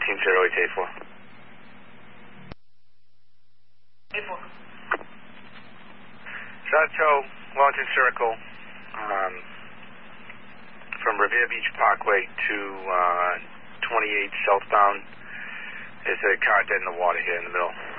18084. Chateau, Wellington Circle, from Revere Beach Parkway to 28 southbound. There's a car dead in the water here in the middle.